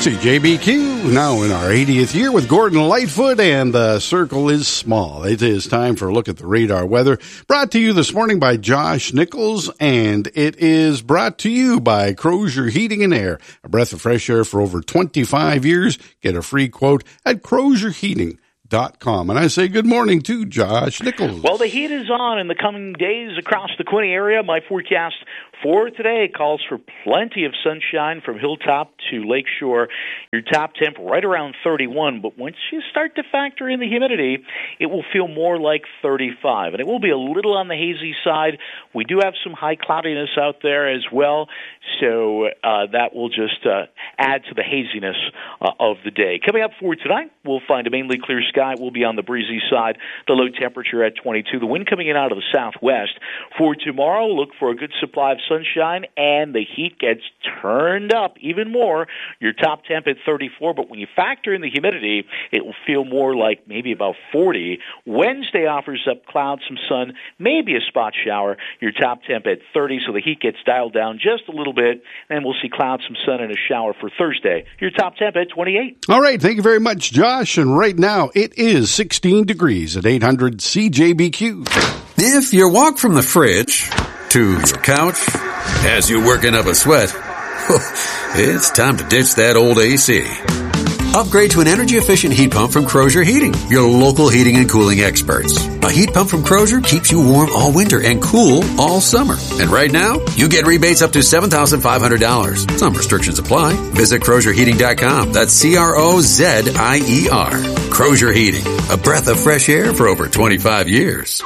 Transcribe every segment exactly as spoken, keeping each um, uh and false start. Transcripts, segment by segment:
C J B Q, now in our eightieth year with Gordon Lightfoot, and the circle is small. It is time for a look at the radar weather, brought to you this morning by Josh Nichols, and it is brought to you by Crozier Heating and Air, a breath of fresh air for over twenty-five years. Get a free quote at crozier heating dot com. And I say good morning to Josh Nichols. Well, the heat is on in the coming days across the Quinte area. My forecast for today calls for plenty of sunshine from Hilltop to Lakeshore. Your top temp right around thirty-one, but once you start to factor in the humidity, it will feel more like thirty-five, and it will be a little on the hazy side. We do have some high cloudiness out there as well, so uh, that will just uh, add to the haziness uh, of the day. Coming up for tonight, we'll find a mainly clear sky. We'll be on the breezy side. The low temperature at twenty-two. The wind coming in out of the southwest. For tomorrow, look for a good supply of sunshine, and the heat gets turned up even more. Your top temp at thirty-four, but when you factor in the humidity, it will feel more like maybe about forty. Wednesday offers up clouds, some sun, maybe a spot shower. Your top temp at thirty, so the heat gets dialed down just a little bit, and we'll see clouds, some sun, and a shower for Thursday. Your top temp at twenty-eight. All right, thank you very much, Josh. And right now, it is sixteen degrees at eight hundred C J B Q. If you walk from the fridge to your couch as you're working up a sweat, it's time to ditch that old A C. Upgrade to an energy-efficient heat pump from Crozier Heating, your local heating and cooling experts. A heat pump from Crozier keeps you warm all winter and cool all summer. And right now, you get rebates up to seven thousand five hundred dollars. Some restrictions apply. Visit crozier heating dot com. That's C R O Z I E R. Crozier Heating, a breath of fresh air for over twenty-five years.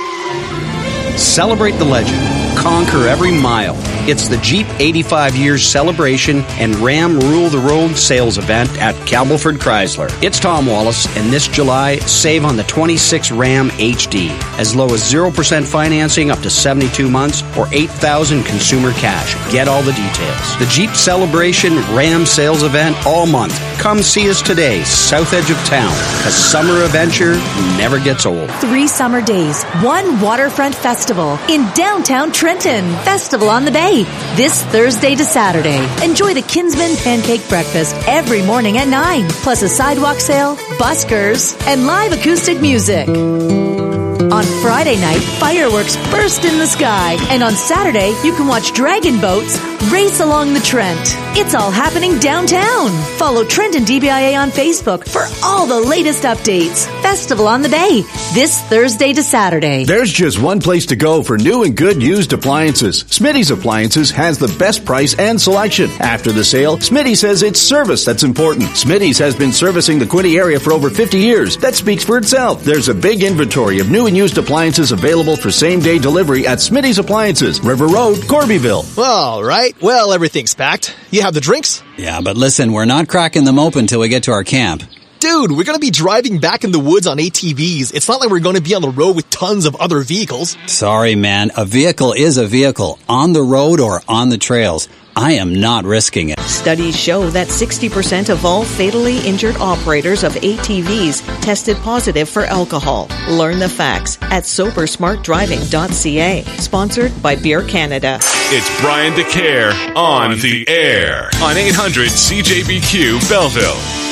Celebrate the legend. Conquer every mile. It's the Jeep eighty-five years celebration and Ram Rule the Road sales event at Campbellford Chrysler. It's Tom Wallace, and this July, save on the twenty-six Ram H D. As low as zero percent financing up to seventy-two months or eight thousand dollars consumer cash. Get all the details. The Jeep Celebration Ram sales event all month. Come see us today, south edge of town. A summer adventure never gets old. Three summer days, one waterfront festival in downtown Trenton. Festival on the Bay. This Thursday to Saturday. Enjoy the Kinsman Pancake Breakfast every morning at nine. Plus a sidewalk sale, buskers, and live acoustic music. On Friday night, fireworks burst in the sky. And on Saturday, you can watch dragon boats race along the Trent. It's all happening downtown. Follow Trenton D B I A on Facebook for all the latest updates. Festival on the Bay, this Thursday to Saturday. There's just one place to go for new and good used appliances. Smitty's Appliances has the best price and selection. After the sale, Smitty says it's service that's important. Smitty's has been servicing the Quinte area for over fifty years. That speaks for itself. There's a big inventory of new and used appliances available for same-day delivery at Smitty's Appliances, River Road, Corbyville. All right. Well, everything's packed. You have the drinks? Yeah, but listen, we're not cracking them open till we get to our camp. Dude, we're going to be driving back in the woods on A T Vs. It's not like we're going to be on the road with tons of other vehicles. Sorry, man. A vehicle is a vehicle, on the road or on the trails. I am not risking it. Studies show that sixty percent of all fatally injured operators of A T Vs tested positive for alcohol. Learn the facts at sober smart driving dot c a. Sponsored by Beer Canada. It's Brian DeCare on the air on eight hundred C J B Q Belleville.